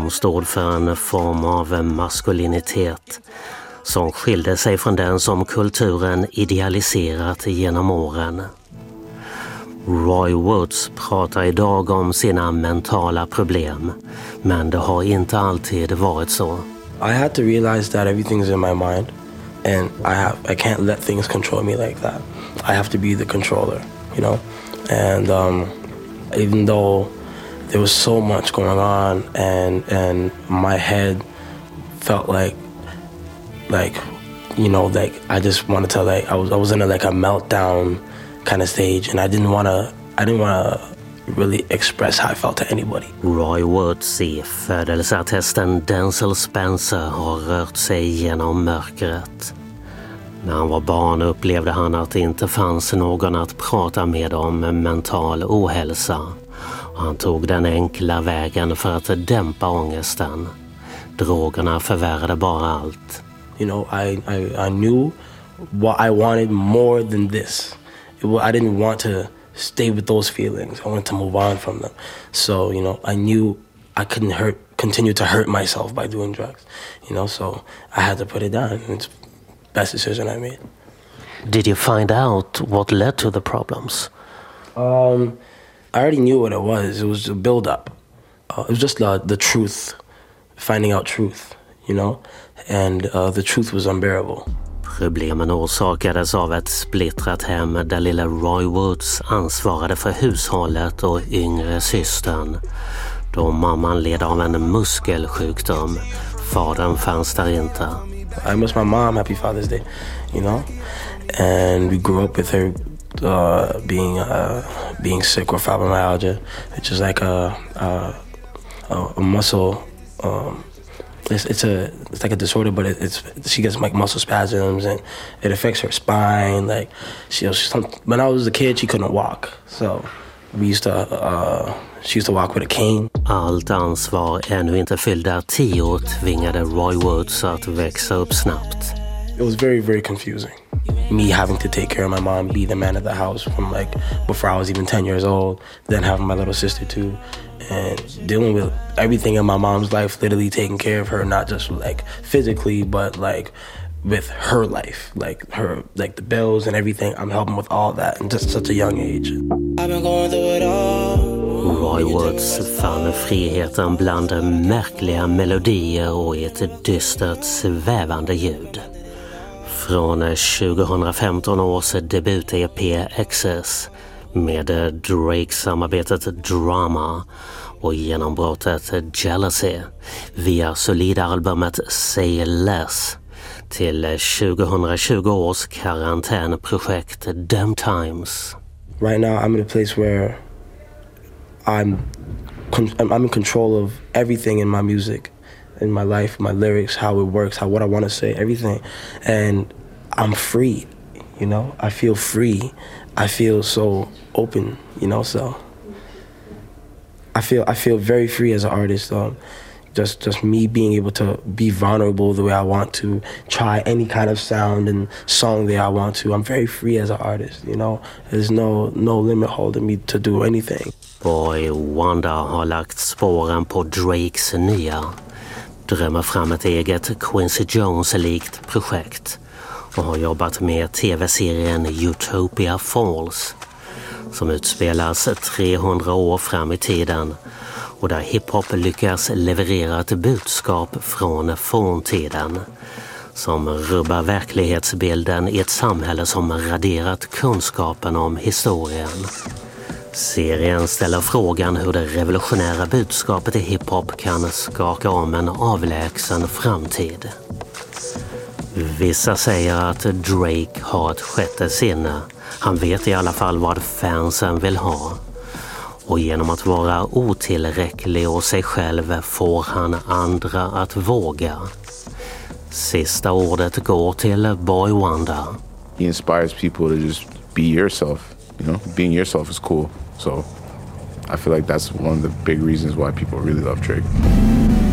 som stod för en form av maskulinitet som skilde sig från den som kulturen idealiserat genom åren. Roy Woods pratar idag om sina mentala problem, men det har inte alltid varit så. I had to realize that everything's in my mind and I can't let things control me like that. I have to be the controller, you know? And even though there was so much going on and my head felt like you know, like I just wanted to, like I was in a meltdown kind of stage, and I didn't want to really express how I felt to anybody. Roy Woods i födelseattesten Denzel Spencer har rört sig genom mörkret. När han var barn upplevde han att det inte fanns någon att prata med om mental ohälsa. Och han tog den enkla vägen för att dämpa ångesten. Drogerna förvärrade bara allt. You know, I knew what I wanted more than this. I didn't want to stay with those feelings. I wanted to move on from them. So, you know, I knew I couldn't continue to hurt myself by doing drugs. You know, so I had to put it down. It's the best decision I made. Did you find out what led to the problems? I already knew what it was. It was a build-up. It was just the truth, finding out truth, you know? And the truth was unbearable. Problemen orsakades av ett splittrat hem där lilla Roy Woods ansvarade för hushållet och yngre systern. Då mamman led av en muskelsjukdom. Fadern fanns där inte. I miss my mom. Happy Father's Day, you know? And we grew up with her being sick with fibromyalgia, which is like a muscle. It's like a disorder, but she gets like muscle spasms and it affects her spine. Like when I was a kid, she couldn't walk, so she used to walk with a cane. Allt ansvar ännu inte fyllda 10 tvingade Roy Woods att växa upp snabbt. It was very, very confusing. Me having to take care of my mom, be the man of the house from like before I was even 10 years old, then having my little sister too, and dealing with everything in my mom's life, literally taking care of her, not just like physically, but like with her life, like her, like the bills and everything. I'm helping with all that in just such a young age. I've been going through it all. Roy Woods fann friheten bland märkliga melodier och ett dystert svävande ljud. Från 2015 års debut-EP Excess med Drake-samarbetet Drama och genombrottet Jealousy via solida albumet Say Less till 2020 års karantänprojekt Dem Times. Right now I'm in a place where I'm in control of everything in my music, in my life, my lyrics, how it works, what I want to say, everything. And I'm free, you know? I feel free. I feel so open, you know? So I feel very free as an artist. Just me being able to be vulnerable the way I want to, try any kind of sound and song that I want to. I'm very free as an artist, you know? There's no limit holding me to do anything. Boy Wonder har lagt spåren på Drakes nya. Drömmer fram ett eget Quincy Jones-likt projekt och har jobbat med tv-serien Utopia Falls som utspelas 300 år fram i tiden och där hiphop lyckas leverera ett budskap från forntiden som rubbar verklighetsbilden i ett samhälle som raderat kunskapen om historien. Serien ställer frågan hur det revolutionära budskapet i hiphop kan skaka om en avlägsen framtid. Vissa säger att Drake har ett sjätte sinne. Han vet i alla fall vad fansen vill ha. Och genom att vara otillräcklig och sig själv får han andra att våga. Sista ordet går till Boy Wonder. He inspires people to just be yourself. You know, being yourself is cool. So I feel like that's one of the big reasons why people really love Drake.